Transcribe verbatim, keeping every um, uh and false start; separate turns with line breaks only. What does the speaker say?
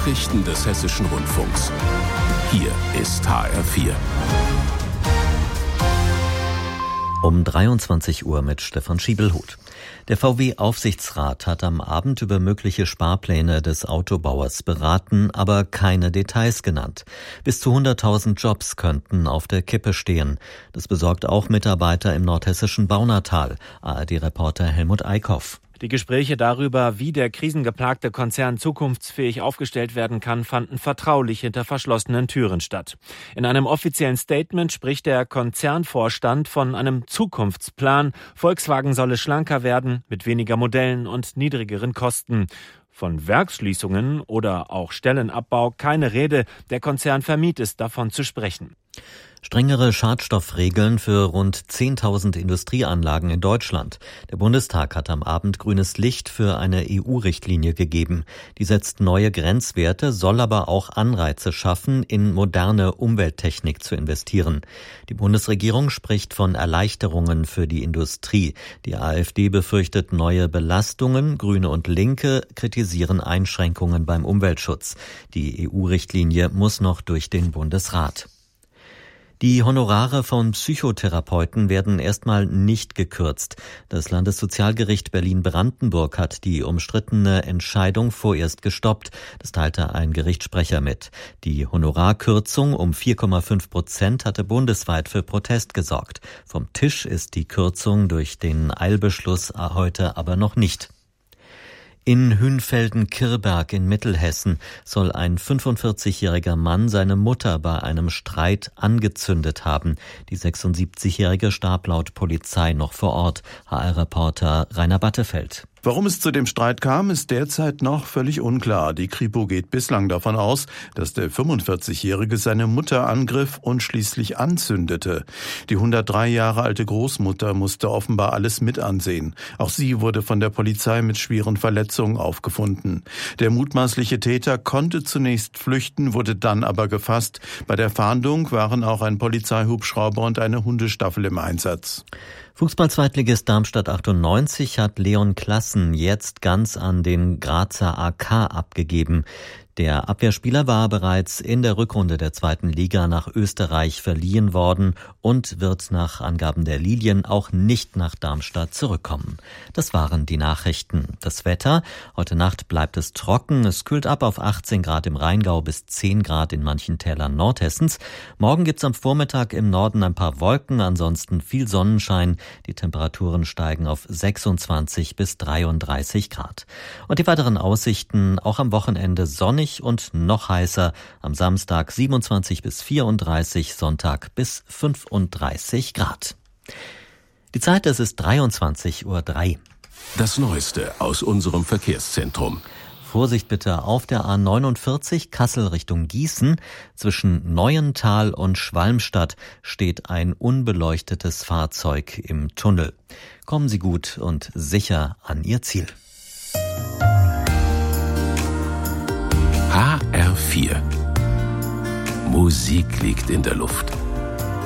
Nachrichten des Hessischen Rundfunks. Hier ist H R vier.
Um dreiundzwanzig Uhr mit Stefan Schiebelhuth. Der V W-Aufsichtsrat hat am Abend über mögliche Sparpläne des Autobauers beraten, aber keine Details genannt. Bis zu hunderttausend Jobs könnten auf der Kippe stehen. Das besorgt auch Mitarbeiter im nordhessischen Baunatal. A R D-Reporter Helmut Eickhoff.
Die Gespräche darüber, wie der krisengeplagte Konzern zukunftsfähig aufgestellt werden kann, fanden vertraulich hinter verschlossenen Türen statt. In einem offiziellen Statement spricht der Konzernvorstand von einem Zukunftsplan. Volkswagen solle schlanker werden, mit weniger Modellen und niedrigeren Kosten. Von Werksschließungen oder auch Stellenabbau keine Rede. Der Konzern vermied es, davon zu sprechen.
Strengere Schadstoffregeln für rund zehntausend Industrieanlagen in Deutschland. Der Bundestag hat am Abend grünes Licht für eine E U-Richtlinie gegeben. Die setzt neue Grenzwerte, soll aber auch Anreize schaffen, in moderne Umwelttechnik zu investieren. Die Bundesregierung spricht von Erleichterungen für die Industrie. Die AfD befürchtet neue Belastungen. Grüne und Linke kritisieren Einschränkungen beim Umweltschutz. Die E U-Richtlinie muss noch durch den Bundesrat. Die Honorare von Psychotherapeuten werden erstmal nicht gekürzt. Das Landessozialgericht Berlin-Brandenburg hat die umstrittene Entscheidung vorerst gestoppt. Das teilte ein Gerichtssprecher mit. Die Honorarkürzung um vier Komma fünf Prozent hatte bundesweit für Protest gesorgt. Vom Tisch ist die Kürzung durch den Eilbeschluss heute aber noch nicht. In Hünfelden-Kirberg in Mittelhessen soll ein fünfundvierzigjähriger Mann seine Mutter bei einem Streit angezündet haben. Die sechsundsiebzigjährige starb laut Polizei noch vor Ort. H R-Reporter Rainer Battefeld.
Warum es zu dem Streit kam, ist derzeit noch völlig unklar. Die Kripo geht bislang davon aus, dass der fünfundvierzigjährige seine Mutter angriff und schließlich anzündete. Die hundertdrei Jahre alte Großmutter musste offenbar alles mit ansehen. Auch sie wurde von der Polizei mit schweren Verletzungen aufgefunden. Der mutmaßliche Täter konnte zunächst flüchten, wurde dann aber gefasst. Bei der Fahndung waren auch ein Polizeihubschrauber und eine Hundestaffel im Einsatz.
Fußball-Zweitligist Darmstadt achtundneunzig hat Leon Klassen jetzt ganz an den Grazer A K abgegeben. Der Abwehrspieler war bereits in der Rückrunde der zweiten Liga nach Österreich verliehen worden und wird nach Angaben der Lilien auch nicht nach Darmstadt zurückkommen. Das waren die Nachrichten. Das Wetter: Heute Nacht bleibt es trocken. Es kühlt ab auf achtzehn Grad im Rheingau bis zehn Grad in manchen Tälern Nordhessens. Morgen gibt's am Vormittag im Norden ein paar Wolken, ansonsten viel Sonnenschein. Die Temperaturen steigen auf sechsundzwanzig bis dreiunddreißig Grad. Und die weiteren Aussichten: Auch am Wochenende sonnig und noch heißer. Am Samstag siebenundzwanzig bis vierunddreißig, Sonntag bis fünfunddreißig Grad. Die Zeit, es ist dreiundzwanzig Uhr drei.
Das Neueste aus unserem Verkehrszentrum.
Vorsicht bitte auf der A neunundvierzig Kassel Richtung Gießen. Zwischen Neuental und Schwalmstadt steht ein unbeleuctetes Fahrzeug im Tunnel. Kommen Sie gut und sicher an Ihr Ziel.
H R vier. Musik liegt in der Luft.